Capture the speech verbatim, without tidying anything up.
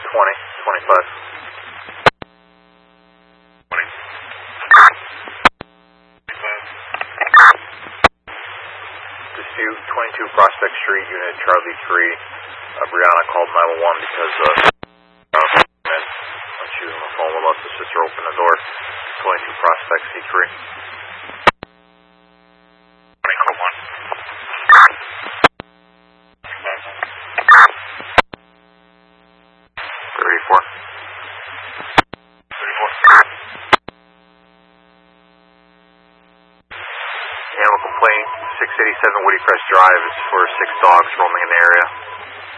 twenty, twenty-five. twenty. Dispute twenty-two Prospect Street, Unit Charlie three. Uh, Brianna called nine one one because uh, when she was on the phone with us, the sister opened the door. twenty-two Prospect C three. twenty, call one. thirty-four. thirty-four. Animal complaint, six eighty-seven Woody Crest Drive. It's for six dogs roaming in the area.